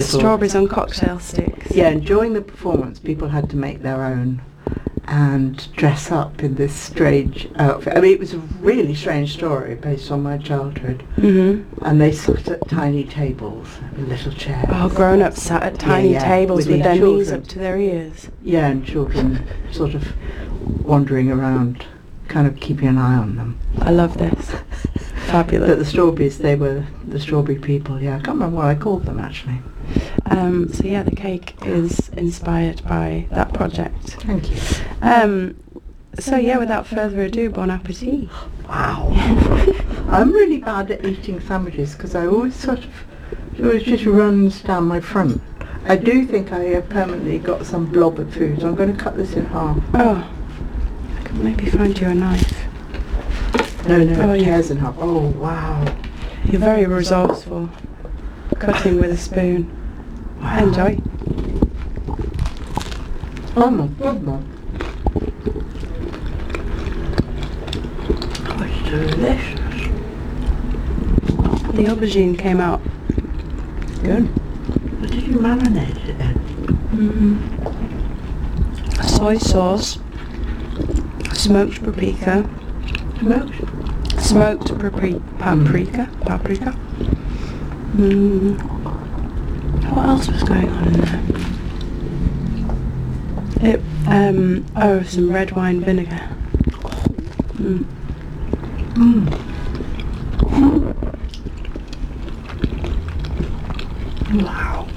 strawberries on cocktail sticks. Yeah, and during the performance, people had to make their own and dress up in this strange outfit. I mean, it was a really strange story based on my childhood. Mm-hmm. And they sat at tiny tables with little chairs. Oh, grown-ups sat at tiny tables with their children. knees up to their ears. Yeah, and children sort of wandering around, kind of keeping an eye on them. I love this. Fabulous. But the strawberries, they were the strawberry people. Yeah, I can't remember what I called them actually. So yeah, the cake is inspired by that project. Thank you. So yeah, without further ado, bon appetit. Wow. I'm really bad at eating sandwiches because I always it always just runs down my front. I do think I have permanently got some blob of food, so I'm going to cut this in half. Oh, I could maybe find you a knife. No, Oh, it yeah. tears in half. Oh, wow. You're very resourceful. Cutting with a spoon. Wow. Enjoy. Oh my goodness. Oh, it's delicious. The aubergine came out good. What did you marinate it in? Soy sauce, smoked paprika, paprika. What else was going on in there? Some red wine vinegar. Wow.